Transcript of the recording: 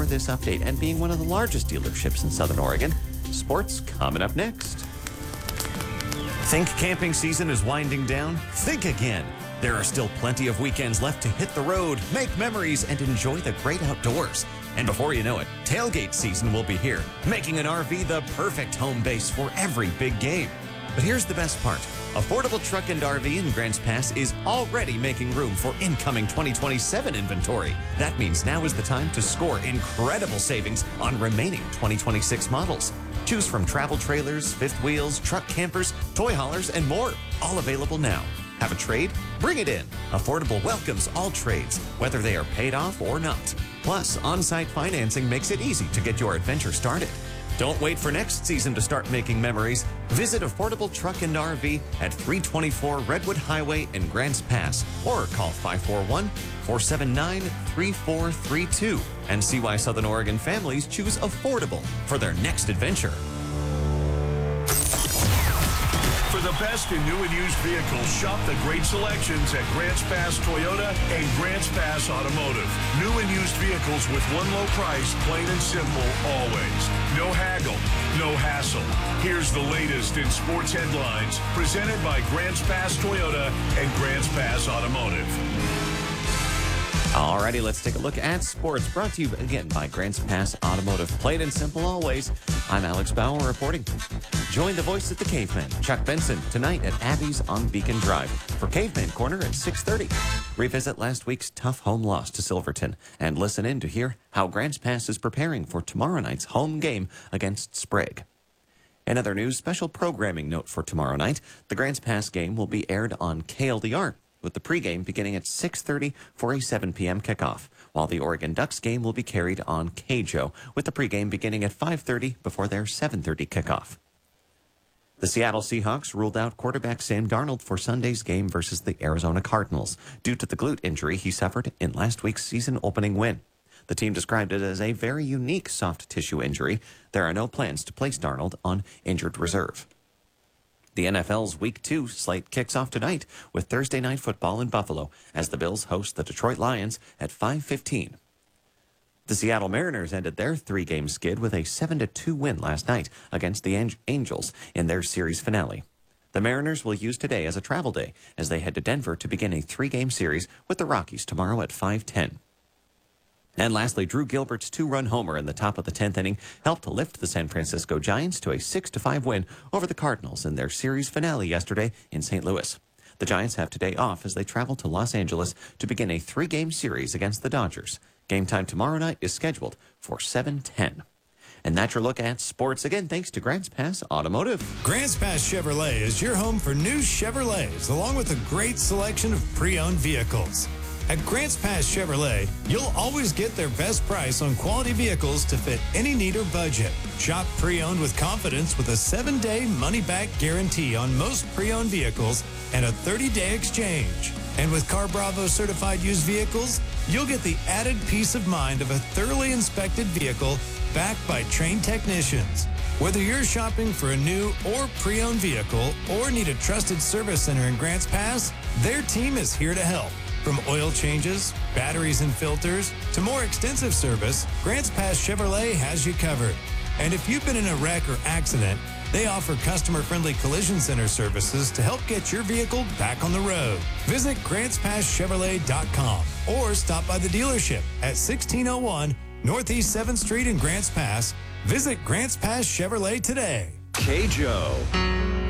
this update. And being one of the largest dealerships in Southern Oregon, sports coming up next. Think camping season is winding down? Think again. There are still plenty of weekends left to hit the road, make memories, and enjoy the great outdoors. And before you know it, tailgate season will be here, making an RV the perfect home base for every big game. But here's the best part. Affordable Truck and RV in Grants Pass is already making room for incoming 2027 inventory. That means now is the time to score incredible savings on remaining 2026 models. Choose from travel trailers, fifth wheels, truck campers, toy haulers, and more. All available now. Have a trade? Bring it in. Affordable welcomes all trades, whether they are paid off or not. Plus, on-site financing makes it easy to get your adventure started. Don't wait for next season to start making memories. Visit Affordable Truck and RV at 324 Redwood Highway in Grants Pass or call 541-479-3432 and see why Southern Oregon families choose affordable for their next adventure. For the best in new and used vehicles, shop the great selections at Grants Pass Toyota and Grants Pass Automotive. New and used vehicles with one low price, plain and simple, always. No haggle, no hassle. Here's the latest in sports headlines, presented by Grants Pass Toyota and Grants Pass Automotive. Alrighty, let's take a look at sports, brought to you again by Grants Pass Automotive. Plain and simple always. I'm Alex Bauer reporting. Join the voice of the caveman, Chuck Benson, tonight at Abby's on Beacon Drive for Caveman Corner at 6:30. Revisit last week's tough home loss to Silverton and listen in to hear how Grants Pass is preparing for tomorrow night's home game against Sprague. In other news, special programming note for tomorrow night. The Grants Pass game will be aired on KLDR, with the pregame beginning at 6:30 for a 7 p.m. kickoff, while the Oregon Ducks game will be carried on KJO, with the pregame beginning at 5:30 before their 7:30 kickoff. The Seattle Seahawks ruled out quarterback Sam Darnold for Sunday's game versus the Arizona Cardinals due to the glute injury he suffered in last week's season-opening win. The team described it as a very unique soft tissue injury. There are no plans to place Darnold on injured reserve. The NFL's Week 2 slate kicks off tonight with Thursday Night Football in Buffalo as the Bills host the Detroit Lions at 5:15. The Seattle Mariners ended their three-game skid with a 7-2 win last night against the Angels in their series finale. The Mariners will use today as a travel day as they head to Denver to begin a three-game series with the Rockies tomorrow at 5:10. And lastly, Drew Gilbert's two-run homer in the top of the 10th inning helped lift the San Francisco Giants to a 6-5 win over the Cardinals in their series finale yesterday in St. Louis. The Giants have today off as they travel to Los Angeles to begin a three-game series against the Dodgers. Game time tomorrow night is scheduled for 7:10. And that's your look at sports. Again, thanks to Grants Pass Automotive. Grants Pass Chevrolet is your home for new Chevrolets, along with a great selection of pre-owned vehicles. At Grants Pass Chevrolet, you'll always get their best price on quality vehicles to fit any need or budget. Shop pre-owned with confidence with a 7-day money-back guarantee on most pre-owned vehicles and a 30-day exchange. And with Car Bravo certified used vehicles, you'll get the added peace of mind of a thoroughly inspected vehicle backed by trained technicians. Whether you're shopping for a new or pre-owned vehicle or need a trusted service center in Grants Pass, their team is here to help. From oil changes, batteries and filters, to more extensive service, Grants Pass Chevrolet has you covered. And if you've been in a wreck or accident, they offer customer-friendly collision center services to help get your vehicle back on the road. Visit GrantsPassChevrolet.com or stop by the dealership at 1601 Northeast 7th Street in Grants Pass. Visit Grants Pass Chevrolet today. KJO.